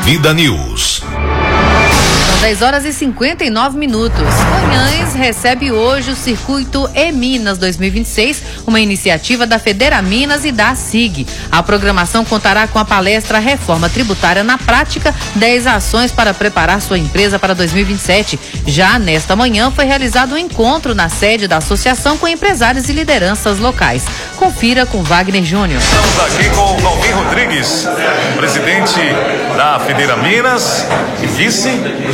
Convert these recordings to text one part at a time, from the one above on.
Vida News. 10h59. Goiânia recebe hoje o Circuito E-Minas 2026, uma iniciativa da Federa Minas e da SIG. A programação contará com a palestra Reforma Tributária na Prática, 10 ações para preparar sua empresa para 2027. Já nesta manhã foi realizado um encontro na sede da associação com empresários e lideranças locais. Confira com Wagner Júnior. Estamos aqui com o Valmir Rodrigues, presidente da Federa Minas e vice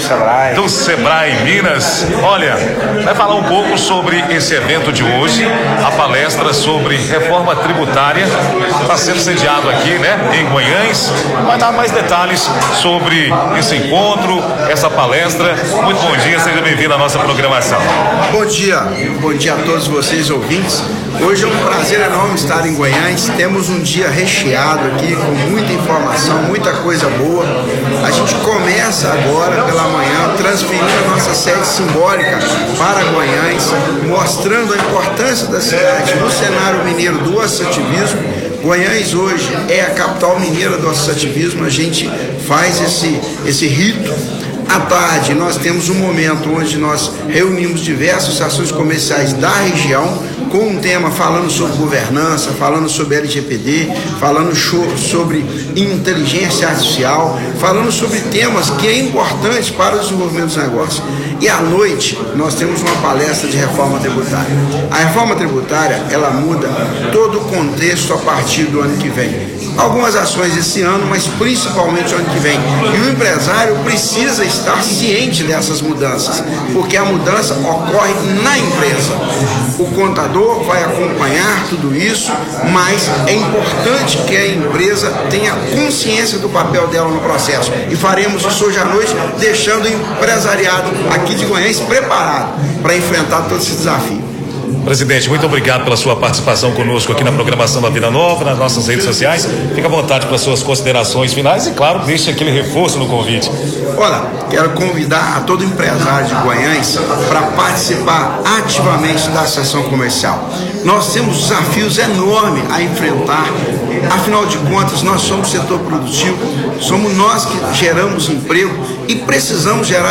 do Sebrae Minas. Olha, vai falar um pouco sobre esse evento de hoje, a palestra sobre reforma tributária, está sendo sediado aqui, né, em Goiânia. Vai dar mais detalhes sobre esse encontro, essa palestra. Muito bom dia, seja bem-vindo à nossa programação. Bom dia a todos vocês ouvintes. Hoje é um prazer enorme estar em Goiânia. Temos um dia recheado aqui com muita informação, muita coisa boa. A gente começa agora pela manhã transferindo a nossa sede simbólica para Goiânia, mostrando a importância da cidade no cenário mineiro do associativismo. Goiânia hoje é a capital mineira do associativismo. A gente faz esse rito. À tarde nós temos um momento onde nós reunimos diversas associações comerciais da região com um tema falando sobre governança, falando sobre LGPD, falando sobre inteligência artificial, falando sobre temas que é importante para o desenvolvimento dos negócios. E à noite nós temos uma palestra de reforma tributária. A reforma tributária, ela muda todo o contexto a partir do ano que vem. Algumas ações esse ano, mas principalmente o ano que vem. E o empresário precisa estar ciente dessas mudanças, porque a mudança ocorre na empresa. O contador vai acompanhar tudo isso, mas é importante que a empresa tenha consciência do papel dela no processo. E faremos isso hoje à noite, deixando o empresariado aqui de Goiânia preparado para enfrentar todo esse desafio. Presidente, muito obrigado pela sua participação conosco aqui na programação da Vida Nova, nas nossas redes sociais. Fica à vontade para suas considerações finais e, claro, deixe aquele reforço no convite. Olha, quero convidar a todo empresário de Goiânia para participar ativamente da sessão comercial. Nós temos desafios enormes a enfrentar. Afinal de contas, nós somos setor produtivo, somos nós que geramos emprego e precisamos gerar